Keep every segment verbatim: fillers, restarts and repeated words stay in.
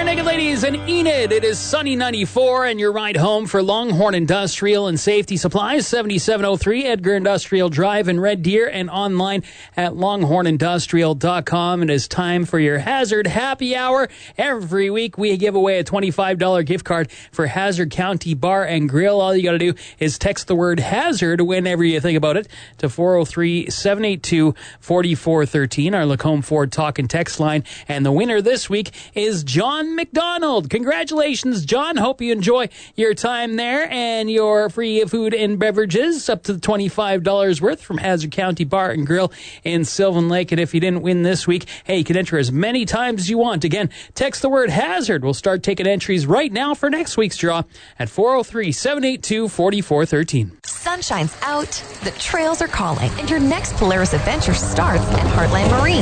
Naked Ladies and Enid. It is Sunny ninety-four, and your ride home for Longhorn Industrial and Safety Supplies, seventy-seven oh three Edgar Industrial Drive in Red Deer, and online at longhorn industrial dot com. It is time for your Hazard Happy Hour. Every week we give away a twenty-five dollars gift card for Hazard County Bar and Grill. All you got to do is text the word hazard whenever you think about it to four oh three, seven eight two, four four one three, our Lacombe Ford talk and text line. And the winner this week is John McDonald. Congratulations, John. Hope you enjoy your time there and your free food and beverages up to twenty-five dollars worth from Hazard County Bar and Grill in Sylvan Lake. And if you didn't win this week, hey, you can enter as many times as you want. Again, text the word hazard. We'll start taking entries right now for next week's draw at four oh three, seven eight two, four four one three. Sunshine's out, the trails are calling, and your next Polaris adventure starts at Heartland Marine.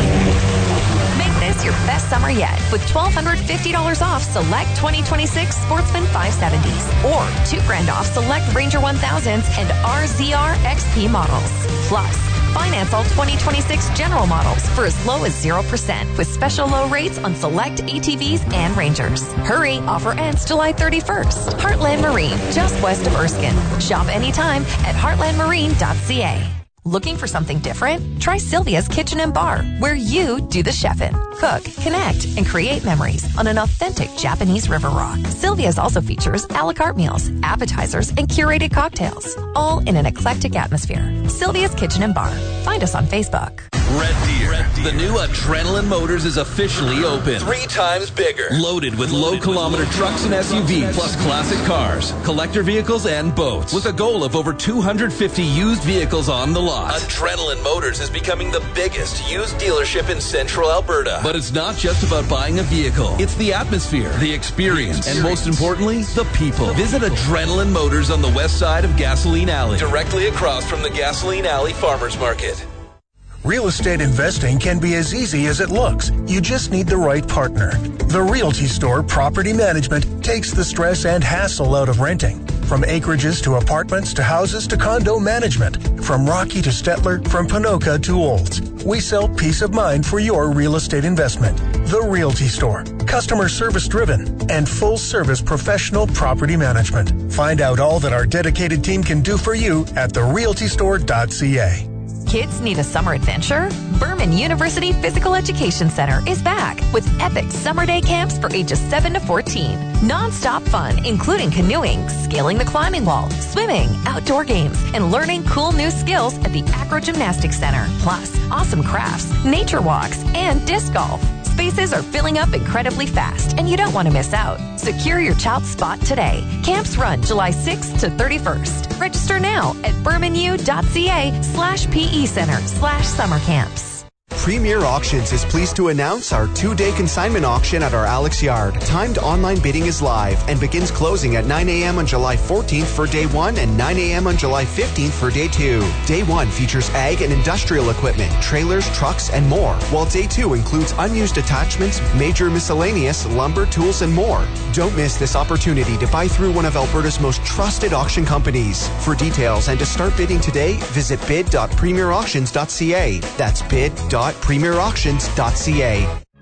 Make this your best summer yet with one thousand two hundred fifty dollars off select twenty twenty-six Sportsman five seventies or two grand off select Ranger one thousands and R Z R X P models. Plus, finance all twenty twenty-six General models for as low as zero percent with special low rates on select A T Vs and Rangers. Hurry, offer ends July thirty-first. Heartland Marine, just west of Erskine. Shop anytime at heartland marine dot c a. Looking for something different? Try Sylvia's Kitchen and Bar, where you do the chefing, cook, connect, and create memories on an authentic Japanese river rock. Sylvia's also features a la carte meals, appetizers, and curated cocktails, all in an eclectic atmosphere. Sylvia's Kitchen and Bar. Find us on Facebook. Red Deer. Red Deer. The new Adrenaline Motors is officially open. Three times bigger. Loaded with low-kilometer trucks and S U Vs, plus classic cars, collector vehicles, and boats. With a goal of over two hundred fifty used vehicles on the lot. Adrenaline Motors is becoming the biggest used dealership in central Alberta. But it's not just about buying a vehicle. It's the atmosphere, the experience, and most importantly, the people. Visit Adrenaline Motors on the west side of Gasoline Alley, directly across from the Gasoline Alley Farmers Market. Real estate investing can be as easy as it looks. You just need the right partner. The Realty Store Property Management takes the stress and hassle out of renting. From acreages to apartments to houses to condo management. From Rocky to Stettler, from Panoka to Olds. We sell peace of mind for your real estate investment. The Realty Store. Customer service driven and full service professional property management. Find out all that our dedicated team can do for you at the realty store dot c a. Kids need a summer adventure? Berman University Physical Education Center is back with epic summer day camps for ages seven to fourteen. Non-stop fun, including canoeing, scaling the climbing wall, swimming, outdoor games, and learning cool new skills at the Acro Gymnastics Center. Plus, awesome crafts, nature walks, and disc golf. Spaces are filling up incredibly fast, and you don't want to miss out. Secure your child's spot today. Camps run July sixth to thirty-first. Register now at bermanu dot c a slash P E Center slash summer camps. Premier Auctions is pleased to announce our two-day consignment auction at our Alex Yard. Timed online bidding is live and begins closing at nine a.m. on July fourteenth for day one and nine a.m. on July fifteenth for day two. Day one features ag and industrial equipment, trailers, trucks, and more, while day two includes unused attachments, major miscellaneous, lumber, tools, and more. Don't miss this opportunity to buy through one of Alberta's most trusted auction companies. For details and to start bidding today, visit bid dot premier auctions dot c a. That's bid dot premier auctions dot c a.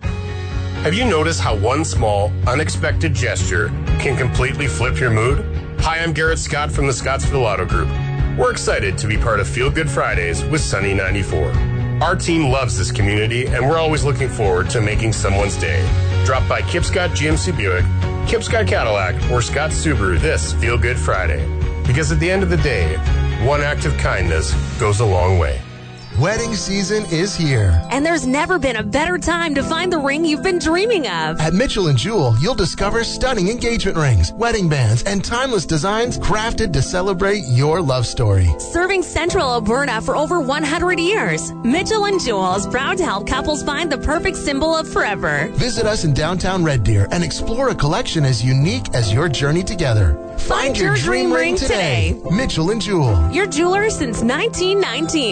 Have you noticed how one small, unexpected gesture can completely flip your mood? Hi, I'm Garrett Scott from the Scottsville Auto Group. We're excited to be part of Feel Good Fridays with Sunny ninety-four. Our team loves this community, and we're always looking forward to making someone's day. Drop by Kip Scott G M C Buick, Kip Scott Cadillac, or Scott Subaru this Feel Good Friday. Because at the end of the day, one act of kindness goes a long way. Wedding season is here. And there's never been a better time to find the ring you've been dreaming of. At Mitchell and Jewell, you'll discover stunning engagement rings, wedding bands, and timeless designs crafted to celebrate your love story. Serving Central Alberta for over one hundred years, Mitchell and Jewell is proud to help couples find the perfect symbol of forever. Visit us in downtown Red Deer and explore a collection as unique as your journey together. Find, Find your, your dream, dream ring today. today. Mitchell and Jewell. Your jeweler since nineteen nineteen.